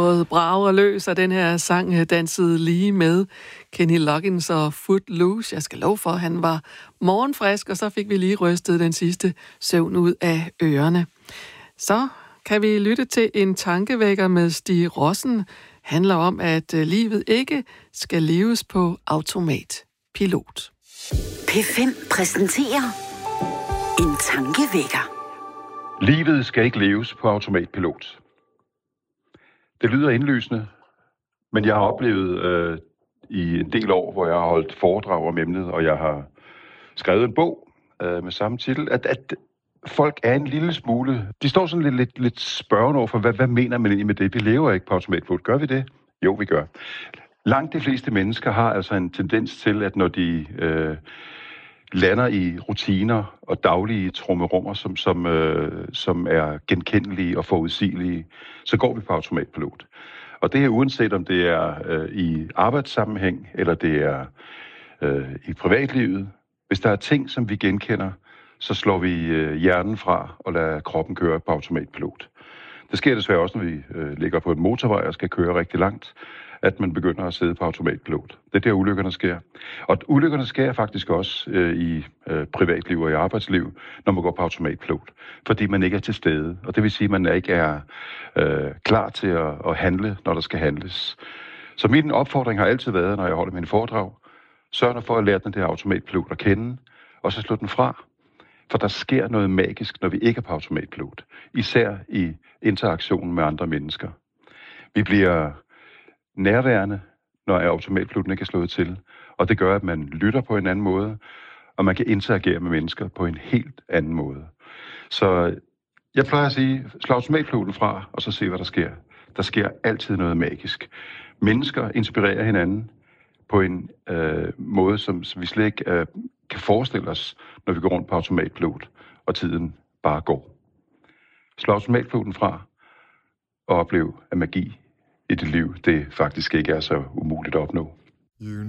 noget brag og løs, og den her sang dansede lige med Kenny Loggins og Footloose. Jeg skal love for, at han var morgenfrisk, og så fik vi lige rystet den sidste søvn ud af ørerne. Så kan vi lytte til en tankevækker med Stig Rossen. Handler om, at livet ikke skal leves på automatpilot. P5 præsenterer en tankevækker. Livet skal ikke leves på automatpilot. Det lyder indlysende, men jeg har oplevet i en del år, hvor jeg har holdt foredrag om emnet, og jeg har skrevet en bog med samme titel, at folk er en lille smule... De står sådan lidt spørgende over for, hvad mener man egentlig med det? Vi lever ikke på automatpilot. Gør vi det? Jo, vi gør. Langt de fleste mennesker har altså en tendens til, at når de lander i rutiner og daglige trummerummer, som er genkendelige og forudsigelige, så går vi på automatpilot. Og det er uanset om det er i arbejdssammenhæng, eller det er i privatlivet. Hvis der er ting, som vi genkender, så slår vi hjernen fra og lader kroppen køre på automatpilot. Det sker desværre også, når vi ligger på en motorvej og skal køre rigtig langt, at man begynder at sidde på automatpilot. Det er der, ulykkerne sker. Og ulykkerne sker faktisk også i privatliv og i arbejdsliv, når man går på automatpilot, fordi man ikke er til stede. Og det vil sige, at man ikke er klar til at handle, når der skal handles. Så min opfordring har altid været, når jeg holder mine foredrag, sørg nu for at lære den der automatpilot at kende, og så slå den fra. For der sker noget magisk, når vi ikke er på automatpilot. Især i interaktionen med andre mennesker. Vi bliver nærværende, når automatpiloten ikke er slået til. Og det gør, at man lytter på en anden måde, og man kan interagere med mennesker på en helt anden måde. Så jeg plejer at sige, slå automatpiloten fra, og så se, hvad der sker. Der sker altid noget magisk. Mennesker inspirerer hinanden på en måde, som vi slet ikke kan forestille os, når vi går rundt på automatpilot, og tiden bare går. Slå automatpiloten fra, og oplev, at magi i dit liv, det faktisk ikke er så umuligt at opnå. You